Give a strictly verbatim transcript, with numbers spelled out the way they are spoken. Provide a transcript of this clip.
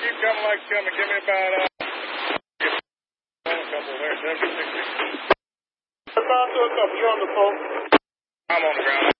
keep coming like you're coming. Give me about, uh, a couple there, seventy, sixty. Let's talk to a couple. You're on the phone. I'm on the ground.